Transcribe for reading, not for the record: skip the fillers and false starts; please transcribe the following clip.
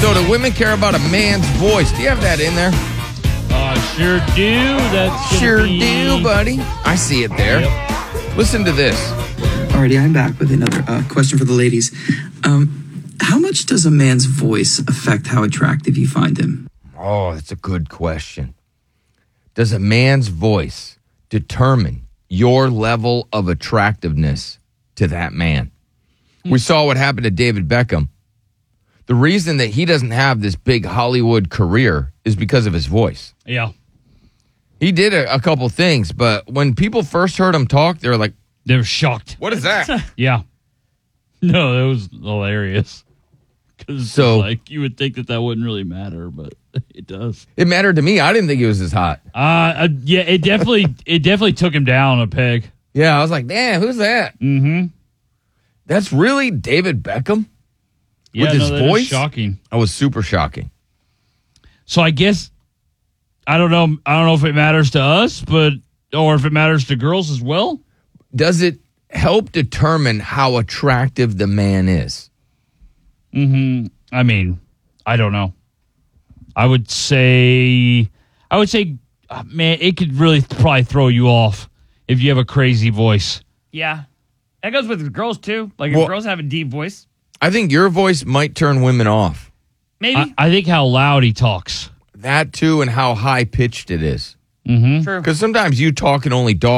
So do women care about a man's voice? Do you have that in there? Sure do. That's Sure do, buddy. I see it there. Yep. Listen to this. Alrighty, I'm back with another question for the ladies. How much does a man's voice affect how attractive you find him? Oh, that's a good question. Does a man's voice determine your level of attractiveness to that man? We saw what happened to David Beckham. The reason that he doesn't have this big Hollywood career is because of his voice. Yeah. He did a couple things, but when people first heard him talk, they were like, They were shocked. what is that? Yeah. No, that was hilarious. Because you would think that wouldn't really matter, but it does. It mattered to me. I didn't think he was as hot. Yeah, it definitely took him down a peg. Yeah, I was like, damn, who's that? Mm-hmm. That's really David Beckham? Yeah, with his that is voice? shocking. That was super shocking. So I guess I don't know if it matters to us, or if it matters to girls as well. Does it help determine how attractive the man is? Mm-hmm. I mean, I don't know. I would say, man, it could really probably throw you off if you have a crazy voice. Yeah. That goes with girls, too. Like, Well- if girls have a deep voice, I think your voice might turn women off. maybe. I think how loud he talks. That too, and how high pitched it is. Mm-hmm. True. Because sometimes you talk and only dog